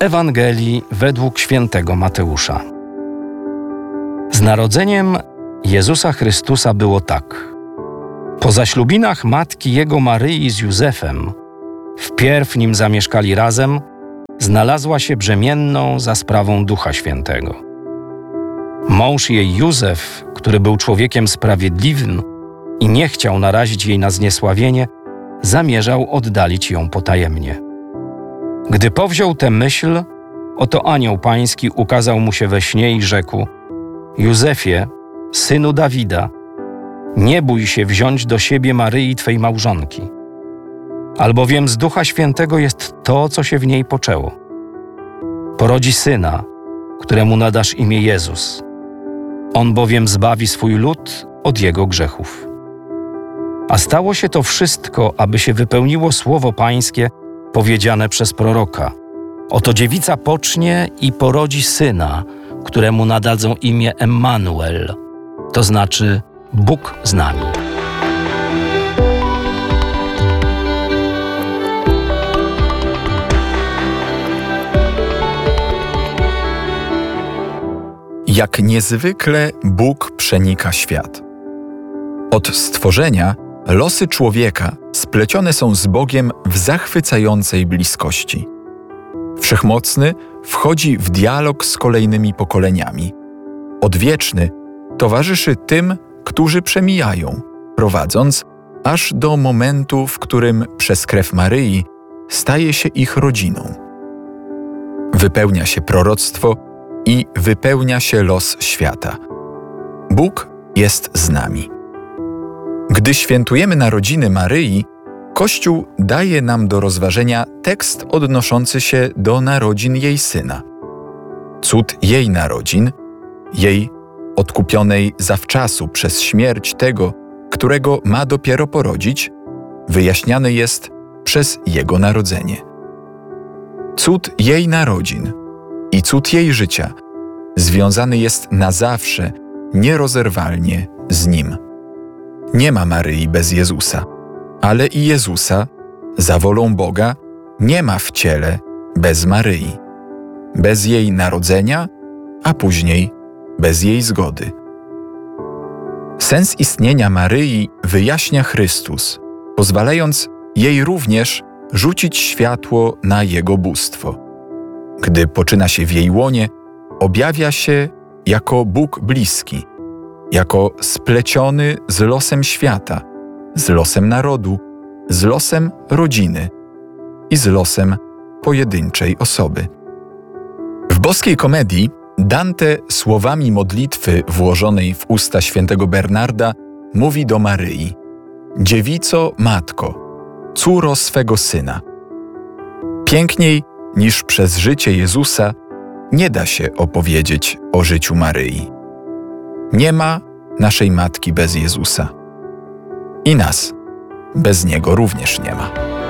Ewangelii według świętego Mateusza. Z narodzeniem Jezusa Chrystusa było tak. Po zaślubinach matki Jego Maryi z Józefem, wpierw nim zamieszkali razem, znalazła się brzemienną za sprawą Ducha Świętego. Mąż jej Józef, który był człowiekiem sprawiedliwym i nie chciał narazić jej na zniesławienie, zamierzał oddalić ją potajemnie. Gdy powziął tę myśl, oto anioł pański ukazał mu się we śnie i rzekł: Józefie, synu Dawida, nie bój się wziąć do siebie Maryi twej małżonki, albowiem z Ducha Świętego jest to, co się w niej poczęło. Porodzi syna, któremu nadasz imię Jezus. On bowiem zbawi swój lud od jego grzechów. A stało się to wszystko, aby się wypełniło słowo pańskie powiedziane przez proroka. Oto dziewica pocznie i porodzi syna, któremu nadadzą imię Emmanuel, to znaczy Bóg z nami. Jak niezwykle Bóg przenika świat. Od stworzenia losy człowieka splecione są z Bogiem w zachwycającej bliskości. Wszechmocny wchodzi w dialog z kolejnymi pokoleniami. Odwieczny towarzyszy tym, którzy przemijają, prowadząc aż do momentu, w którym przez krew Maryi staje się ich rodziną. Wypełnia się proroctwo i wypełnia się los świata. Bóg jest z nami. Gdy świętujemy narodziny Maryi, Kościół daje nam do rozważenia tekst odnoszący się do narodzin jej syna. Cud jej narodzin, jej odkupionej zawczasu przez śmierć tego, którego ma dopiero porodzić, wyjaśniany jest przez jego narodzenie. Cud jej narodzin i cud jej życia związany jest na zawsze, nierozerwalnie z nim. Nie ma Maryi bez Jezusa, ale i Jezusa, za wolą Boga, nie ma w ciele bez Maryi, bez jej narodzenia, a później bez jej zgody. Sens istnienia Maryi wyjaśnia Chrystus, pozwalając jej również rzucić światło na Jego bóstwo. Gdy poczyna się w jej łonie, objawia się jako Bóg bliski, jako spleciony z losem świata, z losem narodu, z losem rodziny i z losem pojedynczej osoby. W boskiej komedii Dante słowami modlitwy włożonej w usta świętego Bernarda mówi do Maryi: Dziewico, matko, córo swego syna. Piękniej niż przez życie Jezusa nie da się opowiedzieć o życiu Maryi. Nie ma naszej matki bez Jezusa. I nas bez Niego również nie ma.